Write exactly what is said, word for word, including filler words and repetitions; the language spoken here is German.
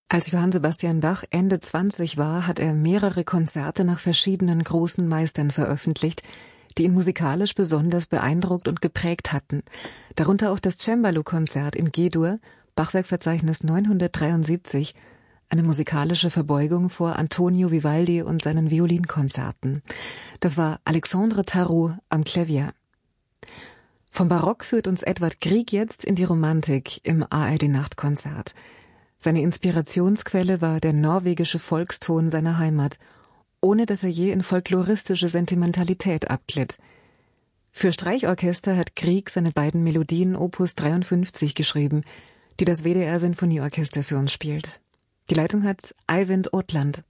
Als Johann Sebastian Bach Ende zwanzig war, hat er mehrere Konzerte nach verschiedenen großen Meistern veröffentlicht, die ihn musikalisch besonders beeindruckt und geprägt hatten. Darunter auch das Cembalo-Konzert in G-Dur, Bachwerkverzeichnis neunhundertdreiundsiebzig, eine musikalische Verbeugung vor Antonio Vivaldi und seinen Violinkonzerten. Das war Alexandre Tarot am Klavier. Vom Barock führt uns Edvard Grieg jetzt in die Romantik im A R D-Nachtkonzert. Seine Inspirationsquelle war der norwegische Volkston seiner Heimat, ohne dass er je in folkloristische Sentimentalität abglitt. Für Streichorchester hat Grieg seine beiden Melodien Opus dreiundfünfzig geschrieben, die das W D R Sinfonieorchester für uns spielt. Die Leitung hat Eivind Otland.